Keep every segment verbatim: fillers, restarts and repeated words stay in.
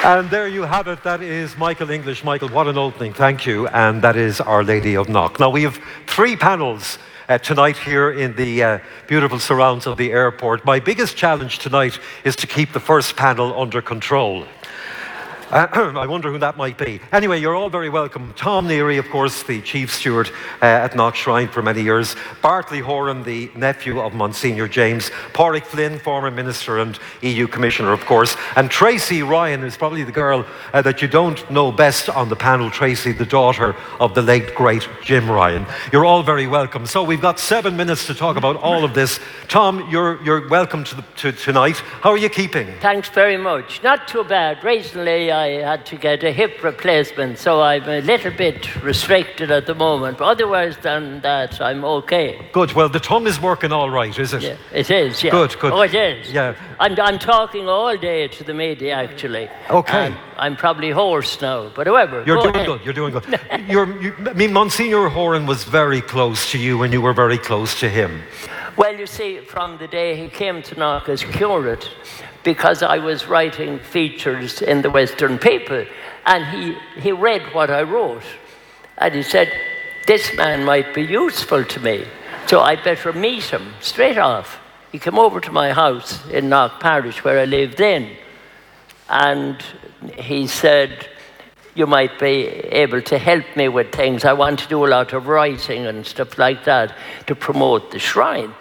And there you have it. That is Michael English. Michael, what an opening. Thank you. And that is Our Lady of Knock. Now, we have three panels uh, tonight here in the uh, beautiful surrounds of the airport. My biggest challenge tonight is to keep the first panel under control. Uh, I wonder who that might be. Anyway, you're all very welcome. Tom Neary, of course, the chief steward uh, at Knock Shrine for many years. Bartley Horan, the nephew of Monsignor James. Pádraig Flynn, former minister and E U commissioner, of course. And Tracy Ryan is probably the girl uh, that you don't know best on the panel. Tracy, the daughter of the late, great Jim Ryan. You're all very welcome. So we've got seven minutes to talk about all of this. Tom, you're, you're welcome to, the, to tonight. How are you keeping? Thanks very much. Not too bad. Recently, I I had to get a hip replacement, so I'm a little bit restricted at the moment. But otherwise than that, I'm okay. Good. Well, the tongue is working all right, is it? Yeah, it is, yeah. Good, good. Oh, it is. Yeah. I'm, I'm talking all day to the media, actually. Okay. And I'm probably hoarse now, but however. You're doing ahead. good, you're doing good. You're, you, I mean, Monsignor Horan was very close to you and you were very close to him. Well, you see, from the day he came to Knock as curate, because I was writing features in the Western People, and he, he read what I wrote, and he said, this man might be useful to me, so I better meet him straight off. He came over to my house in Knock Parish, where I lived then, and he said, you might be able to help me with things. I want to do a lot of writing and stuff like that to promote the shrine.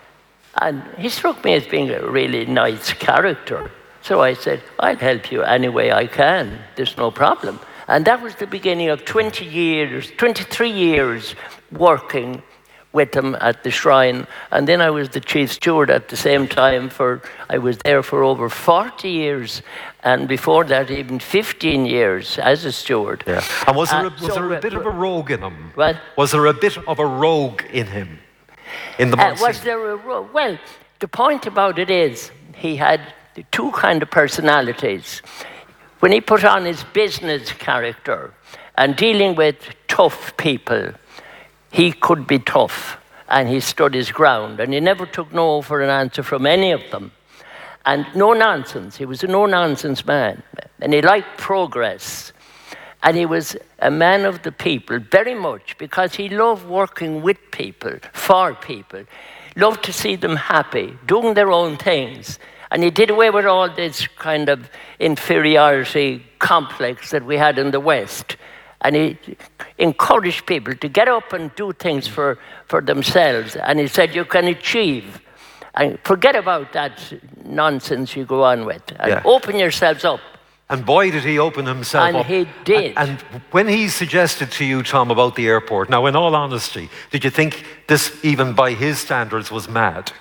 And he struck me as being a really nice character. So I said, I'll help you any way I can. There's no problem. And that was the beginning of twenty years, twenty-three years working with him at the shrine. And then I was the chief steward at the same time for, I was there for over forty years. And before that, even fifteen years as a steward. Yeah. And was there, a, uh, was so there a bit of a rogue in him? What? Was there a bit of a rogue in him? In the uh, was there a rogue? Well, the point about it is, he had two kind of personalities. When he put on his business character and dealing with tough people, he could be tough, and he stood his ground, and he never took no for an answer from any of them. And no nonsense. He was a no-nonsense man, and he liked progress. And he was a man of the people, very much, because he loved working with people, for people. Loved to see them happy, doing their own things. And he did away with all this kind of inferiority complex that we had in the West. And he encouraged people to get up and do things for, for themselves. And he said, you can achieve. And forget about that nonsense you go on with. And yeah. Open yourselves up. And boy, did he open himself and up. And he did. And, and when he suggested to you, Tom, about the airport, now, in all honesty, did you think this, even by his standards, was mad?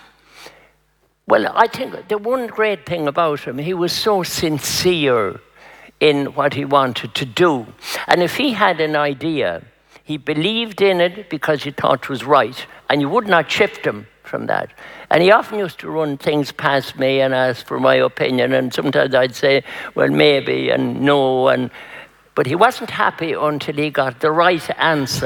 Well, I think the one great thing about him, he was so sincere in what he wanted to do. And if he had an idea, he believed in it because he thought it was right, and you would not shift him from that. And he often used to run things past me and ask for my opinion, and sometimes I'd say, well, maybe, and no, and but he wasn't happy until he got the right answer.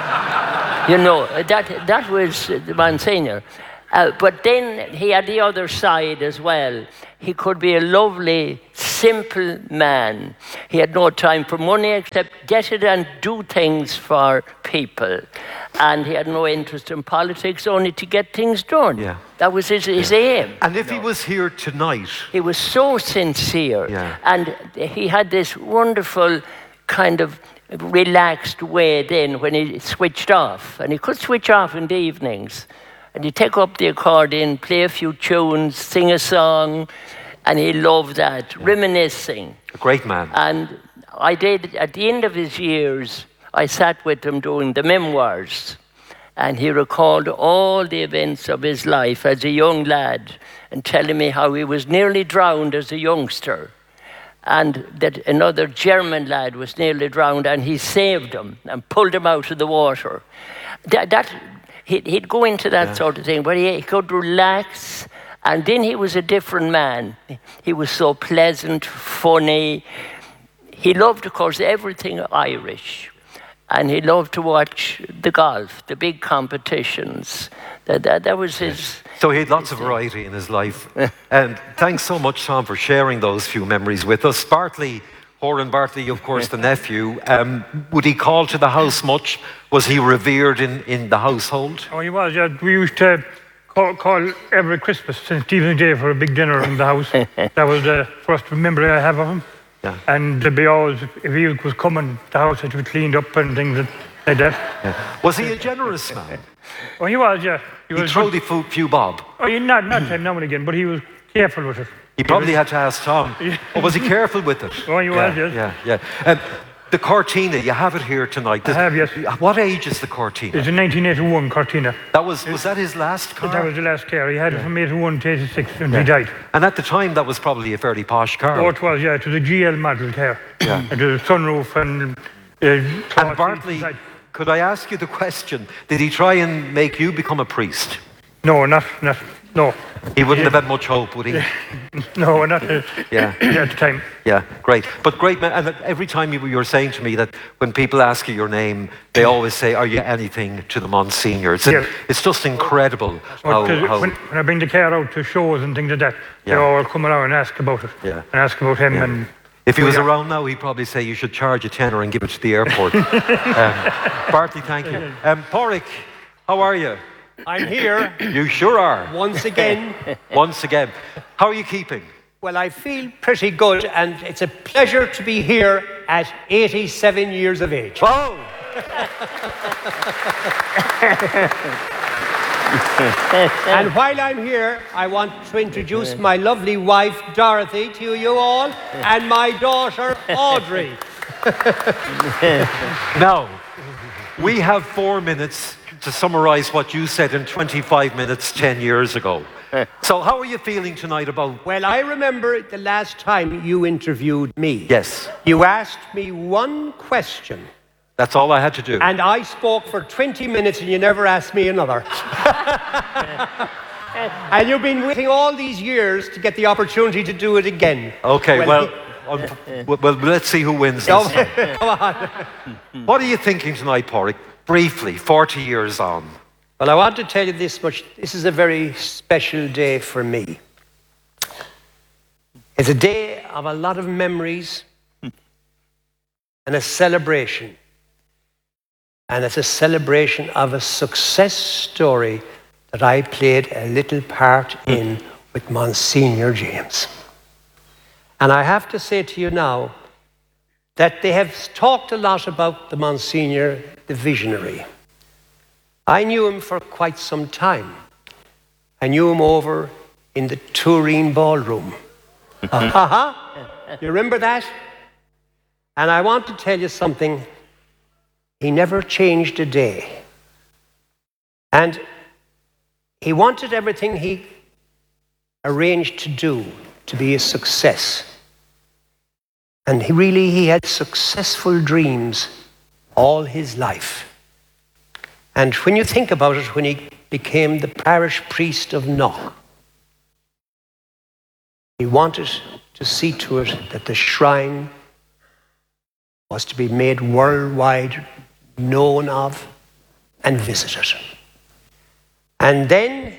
You know, that, that was the Monsignor. Uh, but then he had the other side as well. He could be a lovely, simple man. He had no time for money except get it and do things for people. And he had no interest in politics, only to get things done. Yeah. That was his, his yeah. aim. And if he was here tonight... He was so sincere. Yeah. And he had this wonderful kind of relaxed way then when he switched off. And he could switch off in the evenings. And he'd take up the accordion, play a few tunes, sing a song, and he loved that, yeah. Reminiscing. A great man. And I did, at the end of his years, I sat with him doing the memoirs, and he recalled all the events of his life as a young lad, and telling me how he was nearly drowned as a youngster, and that another German lad was nearly drowned, and he saved him and pulled him out of the water. That, that He'd, he'd go into that yeah. sort of thing, but he, he could relax, and then he was a different man. He was so pleasant, funny. He loved, of course, everything Irish, and he loved to watch the golf, the big competitions. That, that, that was his, So he had lots of variety in his life. And thanks so much, Tom, for sharing those few memories with us. Bartley, Horan Bartley, of course, the nephew, um, would he call to the house much? Was he revered in, in the household? Oh, he was, yeah. We used to call, call every Christmas, Saint Stephen's Day, for a big dinner in the house. That was the first memory I have of him. Yeah. And there'd be always, if he was coming, the house had to be cleaned up and things like that. Yeah. Was he a generous man? Oh, he was, yeah. He, he throwed a few, few bob? Oh, he, not, not time now and again, but he was careful with it. He probably had to ask Tom. Or was he careful with it? Oh, he was, yes. Yeah, yeah. Um, the Cortina, you have it here tonight. I have, yes. What age is the Cortina? It's a nineteen eighty-one Cortina. That was, was that his last car? That was the last car. He had it from eighty-one to eighty-six when yeah. he died. And at the time, that was probably a fairly posh car. Oh, it was, yeah. It was a G L model car. Yeah. It was a sunroof and... Uh, and Bartley, could I ask you the question, did he try and make you become a priest? No, not... not no. He wouldn't yeah. have had much hope, would he? No, not uh, yeah. at the time. Yeah, great. But great, man. And every time you, you were saying to me that when people ask you your name, they always say, are you anything to the Monsignor? It's, yes. it's just incredible. How, how... When, when I bring the car out to shows and things like that, yeah. they all come around and ask about it. Yeah. And ask about him. Yeah. And if he was yeah. around now, he'd probably say you should charge a tenner and give it to the airport. um, Bartley, thank you. Um, Pádraig, how are you? I'm here. You sure are. Once again. Once again. How are you keeping? Well, I feel pretty good, and it's a pleasure to be here at eighty-seven years of age. Oh! And while I'm here, I want to introduce my lovely wife, Dorothy, to you all, and my daughter, Audrey. Now, we have four minutes to summarize what you said in twenty-five minutes ten years ago. So how are you feeling tonight about... Well, I remember the last time you interviewed me. Yes. You asked me one question. That's all I had to do. And I spoke for twenty minutes and you never asked me another. And you've been waiting all these years to get the opportunity to do it again. Okay, well, well, um, well let's see who wins this. Come on. What are you thinking tonight, Pádraig? Briefly, forty years on. Well, I want to tell you this much. This is a very special day for me. It's a day of a lot of memories and a celebration. And it's a celebration of a success story that I played a little part in with Monsignor James. And I have to say to you now that they have talked a lot about the Monsignor, the visionary. I knew him for quite some time. I knew him over in the Turin Ballroom. uh-huh. You remember that? And I want to tell you something. He never changed a day. And he wanted everything he arranged to do to be a success. And he really, he had successful dreams all his life. And when you think about it, when he became the parish priest of Knock, he wanted to see to it that the shrine was to be made worldwide known of and visited. And then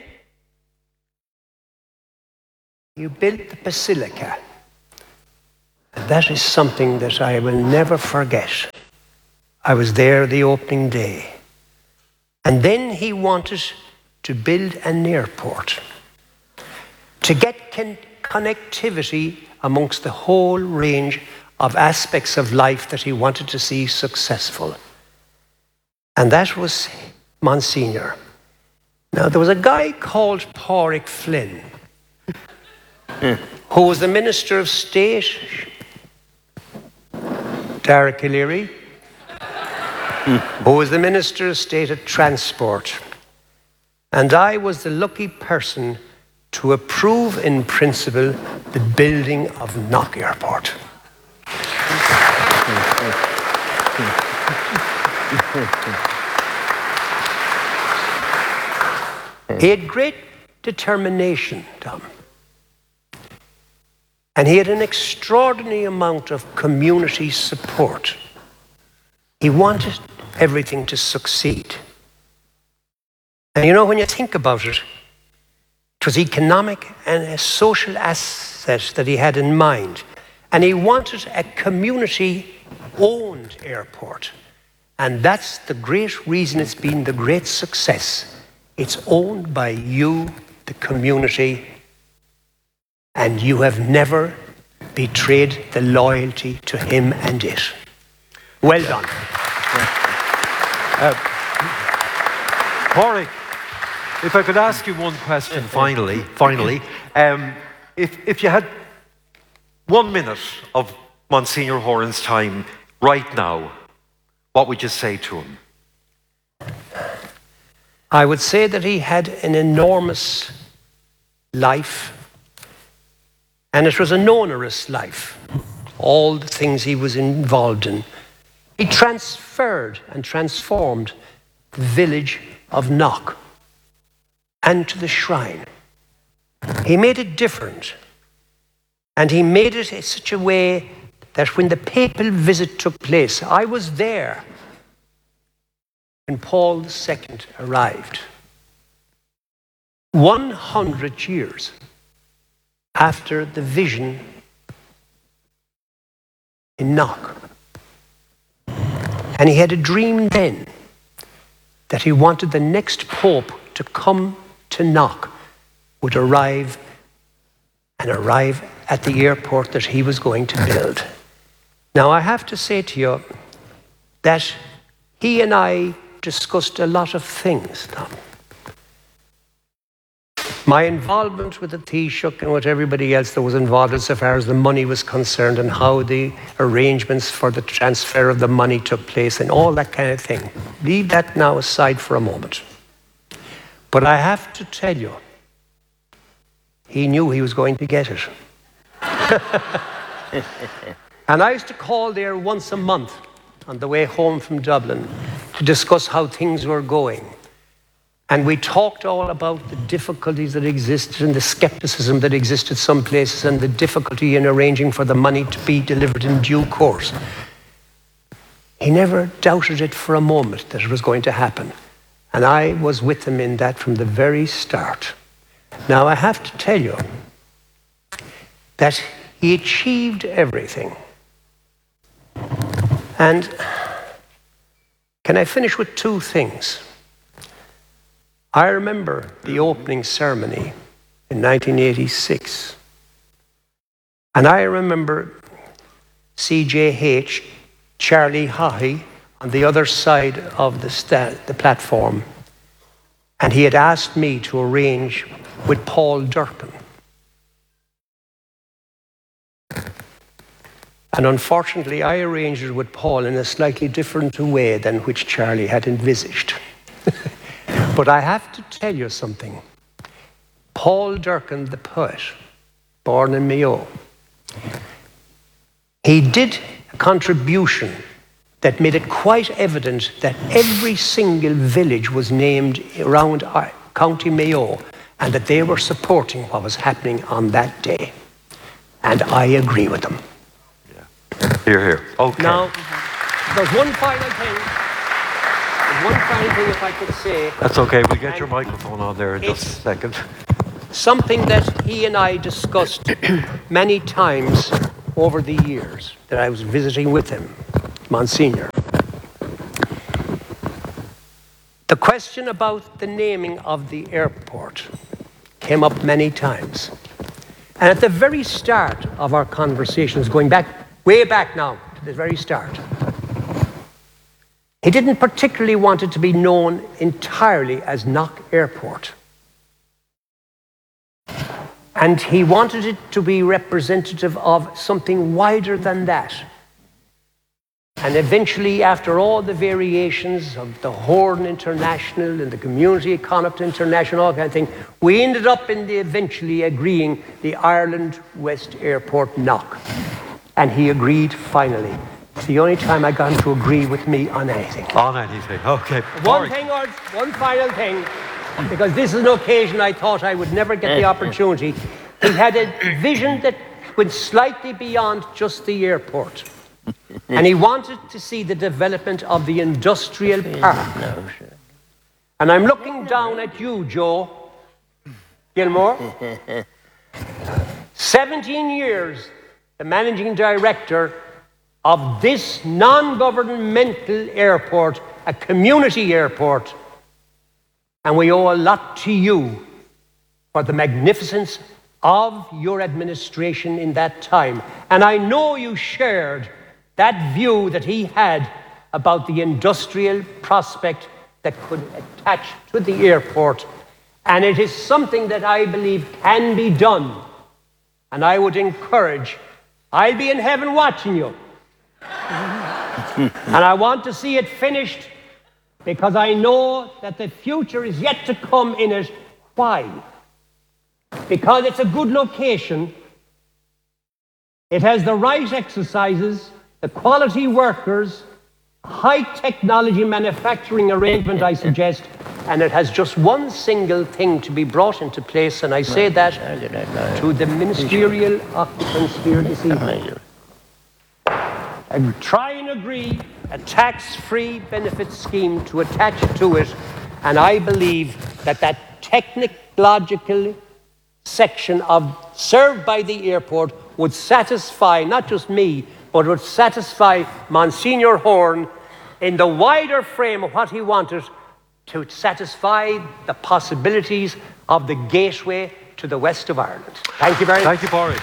you built the basilica. And that is something that I will never forget. I was there the opening day. And then he wanted to build an airport to get con- connectivity amongst the whole range of aspects of life that he wanted to see successful. And that was Monsignor. Now, there was a guy called Pádraig Flynn, who was the Minister of State, Dara O'Leary, who was the Minister of State at Transport. And I was the lucky person to approve in principle the building of Knock Airport. He had great determination, Tom. And he had an extraordinary amount of community support. He wanted everything to succeed. And you know, when you think about it, It was economic and a social asset that he had in mind. And he wanted a community-owned airport. And that's the great reason it's been the great success. It's owned by you, the community, and you have never betrayed the loyalty to him and it. Well done. Uh, Pádraig, if I could ask you one question finally, finally, um, if, if you had one minute of Monsignor Horan's time right now, what would you say to him? I would say that he had an enormous life, and it was an onerous life, all the things he was involved in. He transferred and transformed the village of Knock and to the shrine. He made it different, and he made it in such a way that when the papal visit took place, I was there when Paul the Second arrived. one hundred years after the vision in Knock. And he had a dream then that he wanted the next pope to come to Knock, would arrive and arrive at the airport that he was going to build. Now, I have to say to you that he and I discussed a lot of things, Tom. My involvement with the Taoiseach and with everybody else that was involved as far as the money was concerned and how the arrangements for the transfer of the money took place and all that kind of thing. Leave that now aside for a moment. But I have to tell you, he knew he was going to get it. And I used to call there once a month on the way home from Dublin to discuss how things were going. And we talked all about the difficulties that existed and the skepticism that existed some places and the difficulty in arranging for the money to be delivered in due course. He never doubted it for a moment that it was going to happen. And I was with him in that from the very start. Now, I have to tell you that he achieved everything. And can I finish with two things? I remember the opening ceremony in nineteen eighty-six. And I remember C J H, Charlie Haughey, on the other side of the, sta- the platform. And he had asked me to arrange with Paul Durcan. And unfortunately, I arranged it with Paul in a slightly different way than which Charlie had envisaged. But I have to tell you something. Paul Durcan, the poet, born in Mayo, he did a contribution that made it quite evident that every single village was named around County Mayo and that they were supporting what was happening on that day. And I agree with them. Here, here. Okay. Now, there's one final thing. There's one final thing, if I could say. That's okay. We'll get your microphone on there in just a It's- second. Something that he and I discussed many times over the years that I was visiting with him, Monsignor. The question about the naming of the airport came up many times. And at the very start of our conversations, going back, way back now, to the very start, he didn't particularly want it to be known entirely as Knock Airport. And he wanted it to be representative of something wider than that. And eventually, after all the variations of the Horn International and the Community of Connaught International, all kind of thing, we ended up in the eventually agreeing the Ireland West Airport Knock. And he agreed finally. It's the only time I got him to agree with me on anything. On anything. Okay. One Pádraig. thing, or one final thing, because this is an occasion I thought I would never get the opportunity. He had a vision that went slightly beyond just the airport. And he wanted to see the development of the industrial park. And I'm looking down at you, Joe, Gilmore. seventeen years, the managing director of this non-governmental airport, a community airport, and we owe a lot to you for the magnificence of your administration in that time. And I know you shared that view that he had about the industrial prospect that could attach to the airport. And it is something that I believe can be done. And I would encourage, I'll be in heaven watching you. And I want to see it finished because I know that the future is yet to come in it. Why? Because it's a good location. It has the right exercises, the quality workers, high technology manufacturing arrangement, I suggest, and it has just one single thing to be brought into place, and I say that to the ministerial occupants here this evening. And try and agree a tax-free benefit scheme to attach to it, and I believe that that technological section of served by the airport would satisfy not just me, but would satisfy Monsignor Horn in the wider frame of what he wanted to satisfy the possibilities of the gateway to the west of Ireland. Thank you very much. Thank you, Pádraig.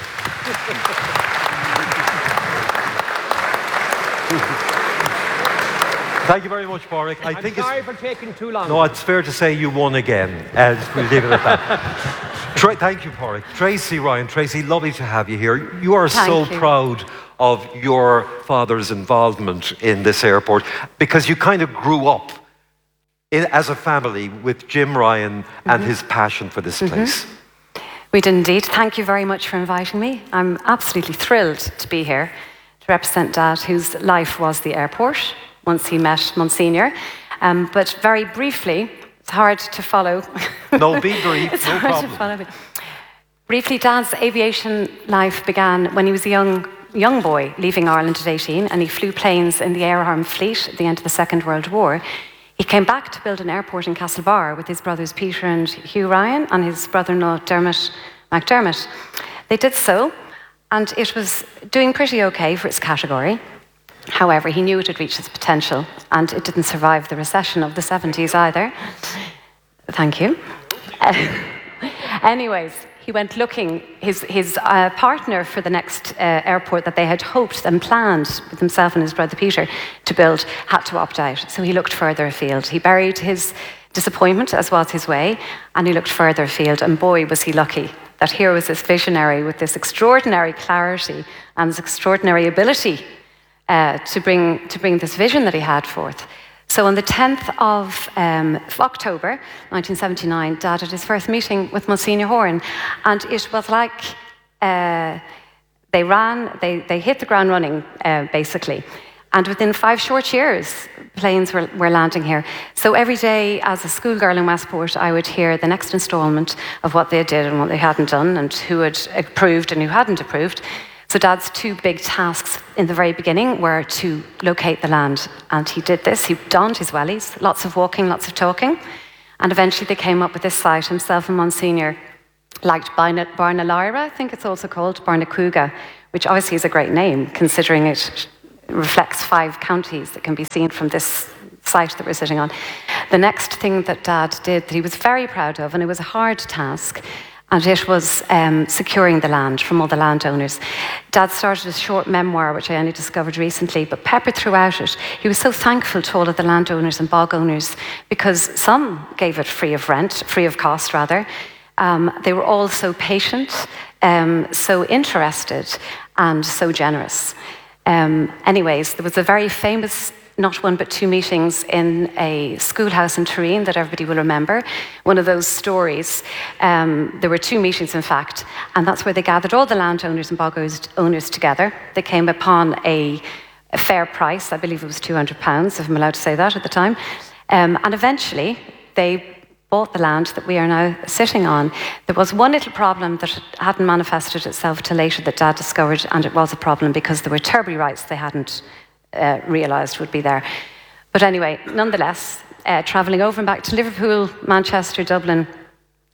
Thank you very much, Pádraig. I I'm think sorry it's, for taking too long. no, it's fair to say you won again, as we'll leave it at that. Tra- thank you, Pádraig. Tracy Ryan. Tracy, lovely to have you here. You are Thank so you. proud of your father's involvement in this airport because you kind of grew up in, as a family with Jim Ryan mm-hmm. and his passion for this mm-hmm. place. We did indeed. Thank you very much for inviting me. I'm absolutely thrilled to be here to represent Dad, whose life was the airport once he met Monsignor. Um, but very briefly, it's hard to follow. No, be brief, it's no hard problem. To follow. Briefly, Dad's aviation life began when he was a young, young boy, leaving Ireland at eighteen, and he flew planes in the Air Armed Fleet at the end of the Second World War. He came back to build an airport in Castlebar with his brothers Peter and Hugh Ryan and his brother-in-law Dermot McDermott. They did so, and it was doing pretty okay for its category. However, he knew it had reached its potential, and it didn't survive the recession of the seventies either. Thank you. Uh, anyways, he went looking, his, his uh, partner for the next uh, airport that they had hoped and planned with himself and his brother Peter to build had to opt out. So he looked further afield. He buried his disappointment, as was his way, and he looked further afield. And boy, was he lucky that here was this visionary with this extraordinary clarity and this extraordinary ability Uh, to bring to bring this vision that he had forth. So on the tenth of um, October nineteen seventy-nine, Dad had his first meeting with Monsignor Horn, and it was like uh, they ran, they, they hit the ground running, uh, basically. And within five short years, planes were, were landing here. So every day as a schoolgirl in Westport, I would hear the next instalment of what they did and what they hadn't done, and who had approved and who hadn't approved. So Dad's two big tasks in the very beginning were to locate the land. And he did this. He donned his wellies, lots of walking, lots of talking. And eventually they came up with this site. Himself and Monsignor liked Barnalyra, I think it's also called, Barnacuga, which obviously is a great name, considering it reflects five counties that can be seen from this site that we're sitting on. The next thing that Dad did that he was very proud of, and it was a hard task, and it was um, securing the land from all the landowners. Dad started a short memoir, which I only discovered recently, but peppered throughout it, he was so thankful to all of the landowners and bog owners because some gave it free of rent, free of cost rather. Um, they were all so patient, um, so interested, and so generous. Um, anyways, there was a very famous not one but two meetings in a schoolhouse in Turin that everybody will remember. One of those stories. Um, there were two meetings, in fact, and that's where they gathered all the landowners and bog owners together. They came upon a, a fair price. I believe it was two hundred pounds, if I'm allowed to say that at the time. Um, and eventually, they bought the land that we are now sitting on. There was one little problem that hadn't manifested itself till later that Dad discovered, and it was a problem because there were turbary rights they hadn't Uh, realised would be there. But anyway, nonetheless, uh, travelling over and back to Liverpool, Manchester, Dublin,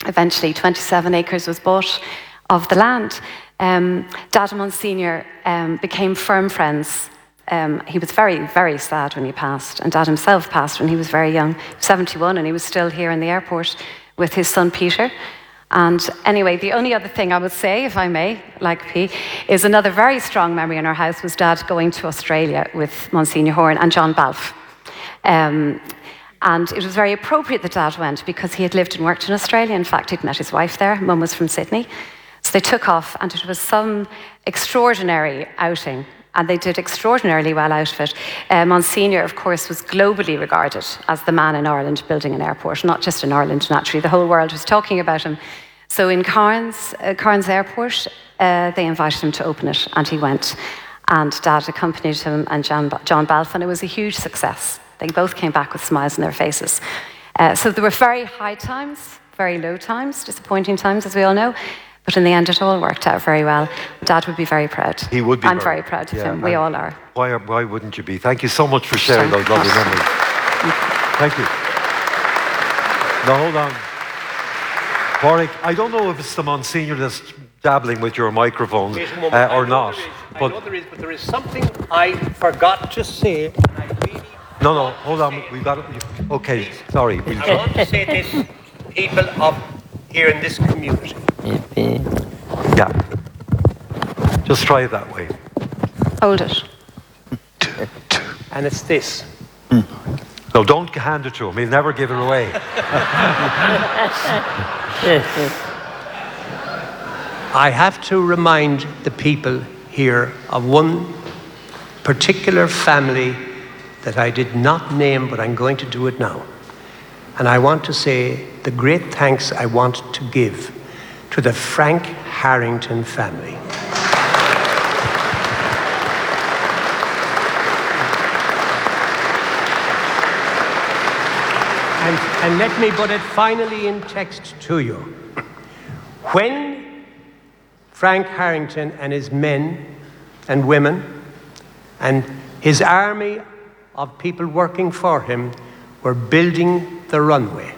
Eventually, twenty-seven acres was bought of the land. Um, Dada Monsignor um, became firm friends. Um, he was very, very sad when he passed, and Dad himself passed when he was very young, seventy-one, and he was still here in the airport with his son Peter. And anyway, the only other thing I would say, if I may, like P, is another very strong memory in our house was Dad going to Australia with Monsignor Horan and John Balfe. Um, and it was very appropriate that Dad went because he had lived and worked in Australia. In fact, he'd met his wife there. Mum was from Sydney. So they took off, and it was some extraordinary outing. And they did extraordinarily well out of it. Uh, Monsignor, of course, was globally regarded as the man in Ireland building an airport, not just in Ireland, naturally. The whole world was talking about him. So in Cairns, uh, Cairns Airport, uh, they invited him to open it, and he went. And Dad accompanied him and John, John Balfe, and it was a huge success. They both came back with smiles on their faces. Uh, so there were very high times, very low times, disappointing times, as we all know. But in the end, it all worked out very well. Dad would be very proud. He would be. I'm very, very proud of yeah, him. We all are. Why, are, why wouldn't you be? Thank you so much for sharing those lovely memories. Thank you. Now, hold on. Warwick, I don't know if it's the Monsignor that's dabbling with your microphone uh, or not. I But know there is, but there is something I forgot to say. And I really no, no, hold on. We've got it. Okay, sorry. We'll, I want to say this, people of here in this community. yeah. Just try it that way. Hold it. And it's this. No, don't hand it to him. He'll never give it away. I have to remind the people here of one particular family that I did not name, but I'm going to do it now. And I want to say the great thanks I want to give to the Frank Harrington family. And, and let me put it finally in text to you. When Frank Harrington and his men and women and his army of people working for him were building the runway,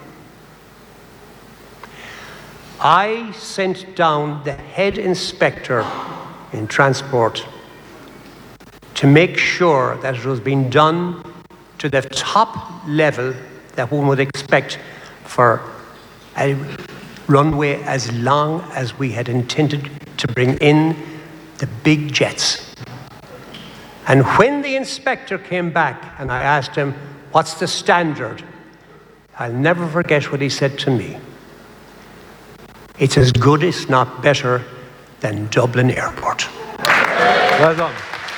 I sent down the head inspector in transport to make sure that it was being done to the top level that one would expect for a runway as long as we had intended to bring in the big jets. And when the inspector came back and I asked him, what's the standard? I'll never forget what he said to me. It's as good, if not better, than Dublin Airport. Well done.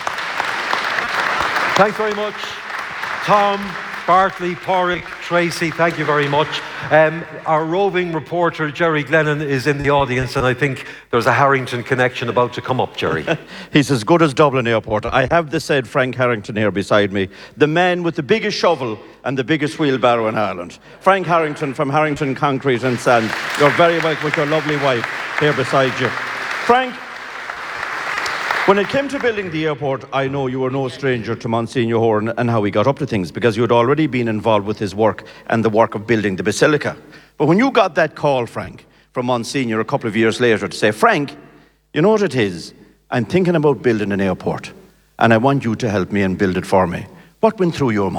Thanks very much, Tom, Bartley, Porrick, Tracy, thank you very much. Um, our roving reporter, Jerry Glennon, is in the audience, and I think there's a Harrington connection about to come up, Jerry. He's as good as Dublin Airport. I have the said Frank Harrington here beside me, the man with the biggest shovel and the biggest wheelbarrow in Ireland. Frank Harrington from Harrington Concrete and Sand. You're very welcome with your lovely wife here beside you. Frank, when it came to building the airport, I know you were no stranger to Monsignor Horan and how he got up to things, because you had already been involved with his work and the work of building the Basilica. But when you got that call, Frank, from Monsignor a couple of years later to say, Frank, you know what it is? I'm thinking about building an airport, and I want you to help me and build it for me. What went through your mind?